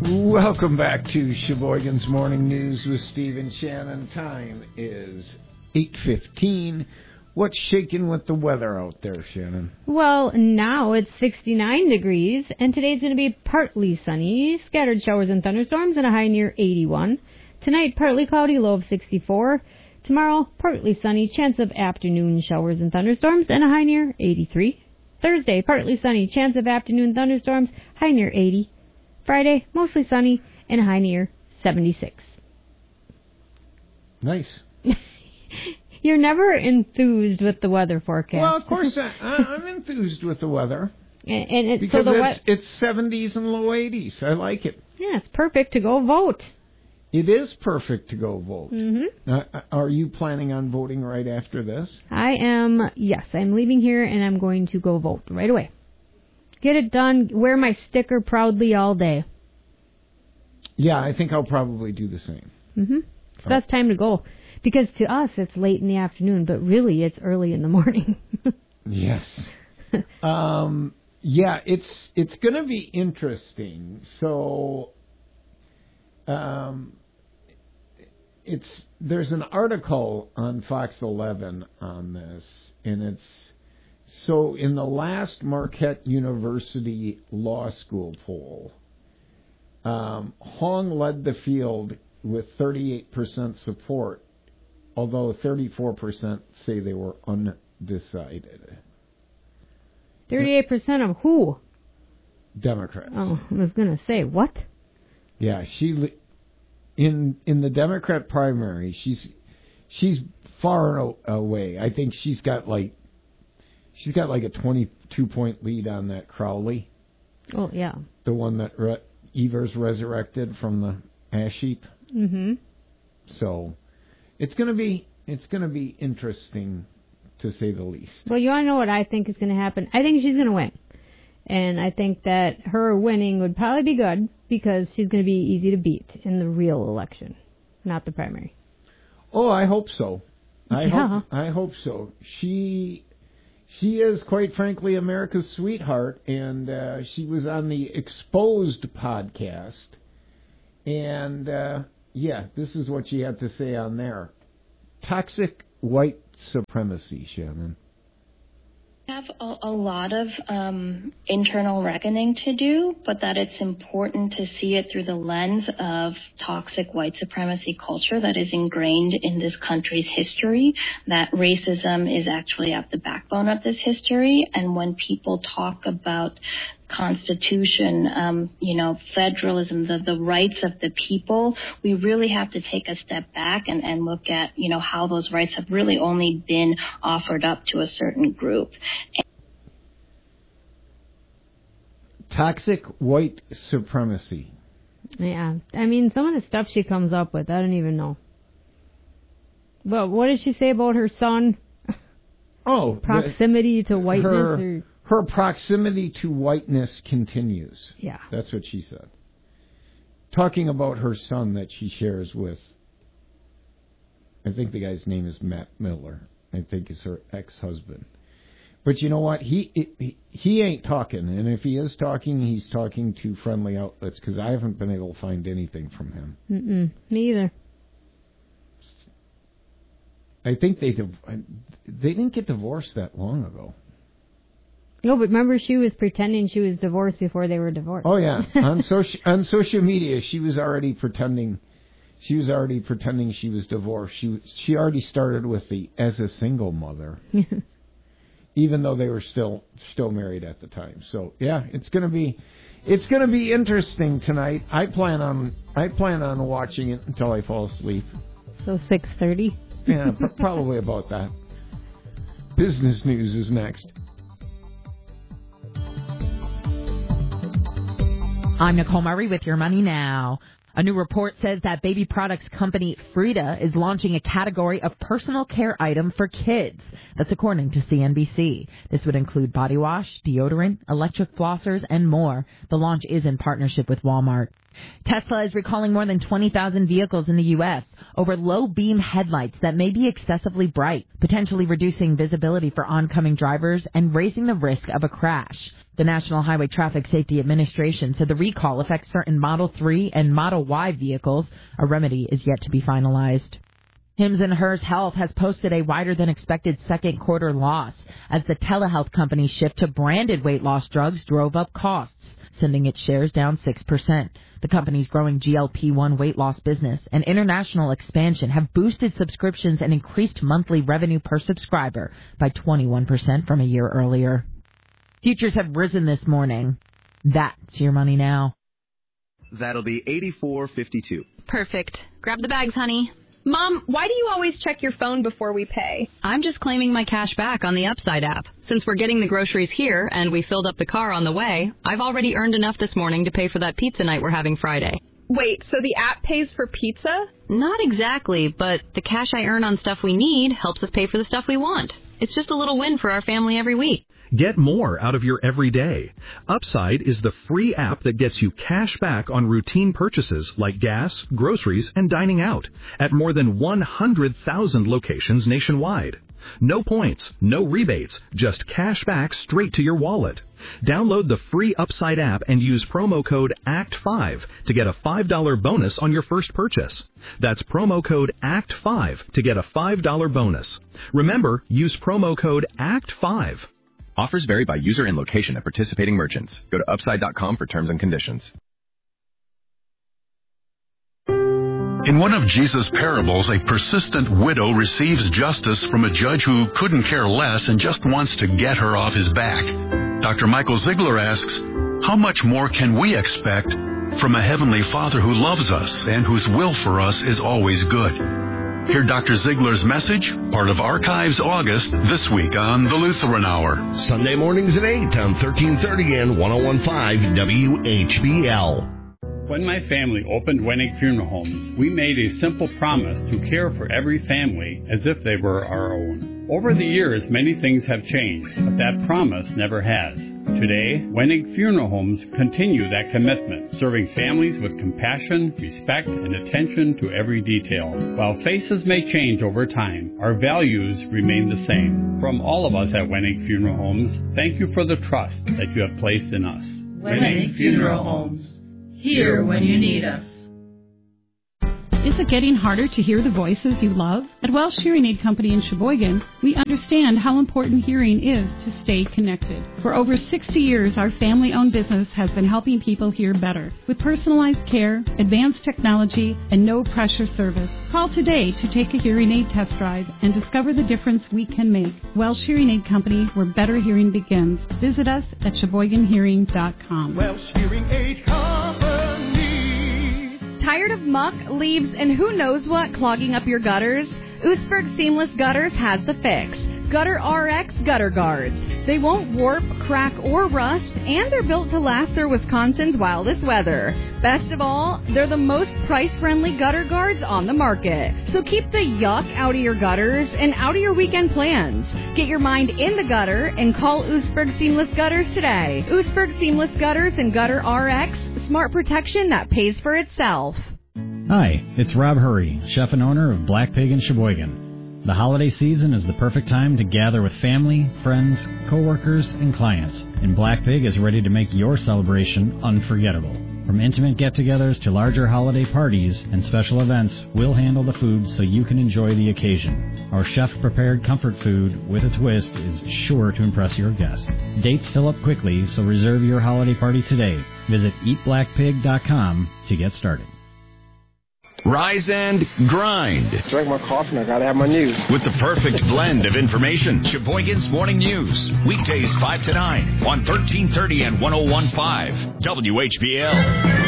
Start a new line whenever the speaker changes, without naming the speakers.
Welcome back to Sheboygan's Morning News with Steve and Shannon. Time is 8:15. What's shaking with the weather out there, Shannon?
Well, now it's 69 degrees, and today's going to be partly sunny, scattered showers and thunderstorms, and a high near 81. Tonight, partly cloudy, low of 64. Tomorrow, partly sunny, chance of afternoon showers and thunderstorms, and a high near 83. Thursday, partly sunny, chance of afternoon thunderstorms, high near 80. Friday, mostly sunny, and a high near 76.
Nice.
You're never enthused with the weather forecast.
Well, of course, I'm enthused with the weather.
And
because
so
it's 70s and low 80s. I like it.
Yeah, it's perfect to go vote.
It is perfect to go vote.
Mm-hmm.
Are you planning on voting right after this?
I am, yes. I'm leaving here, and I'm going to go vote right away. Get it done. Wear my sticker proudly all day.
Yeah, I think I'll probably do the same.
Mm-hmm. So that's time to go. Because to us, it's late in the afternoon, but really it's early in the morning. Yes.
Yeah, it's going to be interesting. So, there's an article on Fox 11 on this, and it's so in the last Marquette University Law School poll, Hong led the field with 38% support, although 34% say they were undecided.
38% of who?
Democrats.
Oh, I was going to say, what?
Yeah, she in the Democrat primary, she's far away. I think she's got like a 22-point lead on that Crowley.
Oh, yeah.
The one that Evers resurrected from the ash heap.
Mm-hmm.
So it's going to be interesting, to say the least.
Well, you want to know what I think is going to happen? I think she's going to win. And I think that her winning would probably be good because she's going to be easy to beat in the real election, not the primary.
Oh, I hope so. I hope so. She is, quite frankly, America's sweetheart, and she was on the Exposed podcast. And, this is what she had to say on there. Toxic white supremacy, Shannon.
Have a lot of internal reckoning to do, but that it's important to see it through the lens of toxic white supremacy culture that is ingrained in this country's history, that racism is actually at the backbone of this history. And when people talk about Constitution, federalism, the rights of the people, we really have to take a step back and look at, how those rights have really only been offered up to a certain group.
Toxic white supremacy.
Yeah. I mean, some of the stuff she comes up with, I don't even know. But what did she say about her son?
Oh.
Proximity to whiteness?
Her proximity to whiteness continues.
Yeah.
That's what she said. Talking about her son that she shares with, I think the guy's name is Matt Miller. I think it's her ex-husband. But you know what? He ain't talking. And if he is talking, he's talking to friendly outlets, because I haven't been able to find anything from him.
Me either.
I think they didn't get divorced that long ago.
No, but remember, she was pretending she was divorced before they were divorced.
Oh yeah, on social media, she was already pretending. She was divorced. She already started with the as a single mother, even though they were still married at the time. So yeah, it's gonna be interesting tonight. I plan on watching it until I fall asleep.
So 6:30.
Yeah, probably about that. Business news is next.
I'm Nicole Murray with Your Money Now. A new report says that baby products company Frida is launching a category of personal care item for kids. That's according to CNBC. This would include body wash, deodorant, electric flossers, and more. The launch is in partnership with Walmart. Tesla is recalling more than 20,000 vehicles in the U.S. over low-beam headlights that may be excessively bright, potentially reducing visibility for oncoming drivers and raising the risk of a crash. The National Highway Traffic Safety Administration said the recall affects certain Model 3 and Model Y vehicles. A remedy is yet to be finalized. Hims & Hers Health has posted a wider-than-expected second quarter loss as the telehealth company's shift to branded weight loss drugs drove up costs, sending its shares down 6%. The company's growing GLP-1 weight loss business and international expansion have boosted subscriptions and increased monthly revenue per subscriber by 21% from a year earlier. Futures have risen this morning. That's your money now.
That'll be $84.52.
Perfect. Grab the bags, honey.
Mom, why do you always check your phone before we pay?
I'm just claiming my cash back on the Upside app. Since we're getting the groceries here and we filled up the car on the way, I've already earned enough this morning to pay for that pizza night we're having Friday.
Wait, so the app pays for pizza?
Not exactly, but the cash I earn on stuff we need helps us pay for the stuff we want. It's just a little win for our family every week.
Get more out of your everyday. Upside is the free app that gets you cash back on routine purchases like gas, groceries, and dining out at more than 100,000 locations nationwide. No points, no rebates, just cash back straight to your wallet. Download the free Upside app and use promo code ACT5 to get a $5 bonus on your first purchase. That's promo code ACT5 to get a $5 bonus. Remember, use promo code ACT5.
Offers vary by user and location at participating merchants. Go to Upside.com for terms and conditions.
In one of Jesus' parables, a persistent widow receives justice from a judge who couldn't care less and just wants to get her off his back. Dr. Michael Ziegler asks, how much more can we expect from a Heavenly Father who loves us and whose will for us is always good? Hear Dr. Ziegler's message, part of Archives August, this week on The Lutheran Hour.
Sunday mornings at 8 on 1330 and 101.5 WHBL.
When my family opened Wenig Funeral Homes, we made a simple promise to care for every family as if they were our own. Over the years, many things have changed, but that promise never has. Today, Wenig Funeral Homes continue that commitment, serving families with compassion, respect, and attention to every detail. While faces may change over time, our values remain the same. From all of us at Wenig Funeral Homes, thank you for the trust that you have placed in us.
Wenig Funeral Homes. Here when you need us.
Is it getting harder to hear the voices you love? At Welsh Hearing Aid Company in Sheboygan, we understand how important hearing is to stay connected. For over 60 years, our family-owned business has been helping people hear better. With personalized care, advanced technology, and no-pressure service. Call today to take a hearing aid test drive and discover the difference we can make. Welsh Hearing Aid Company, where better hearing begins. Visit us at SheboyganHearing.com.
Welsh Hearing Aid Company.
Tired of muck, leaves, and who knows what clogging up your gutters? Oostburg Seamless Gutters has the fix. Gutter RX Gutter Guards. They won't warp, crack, or rust, and they're built to last through Wisconsin's wildest weather. Best of all, they're the most price-friendly gutter guards on the market. So keep the yuck out of your gutters and out of your weekend plans. Get your mind in the gutter and call Oostburg Seamless Gutters today. Oostburg Seamless Gutters and Gutter RX, smart protection that pays for itself.
Hi, it's Rob Hurry, chef and owner of Black Pig in Sheboygan. The holiday season is the perfect time to gather with family, friends, coworkers, and clients, and Black Pig is ready to make your celebration unforgettable. From intimate get-togethers to larger holiday parties and special events, we'll handle the food so you can enjoy the occasion. Our chef-prepared comfort food with a twist is sure to impress your guests. Dates fill up quickly, so reserve your holiday party today. Visit eatblackpig.com to get started.
Rise and grind.
Drink my coffee and I gotta have my news.
With the perfect blend of information. Sheboygan's Morning News. Weekdays 5 to 9 on 1330 and 101.5 WHBL.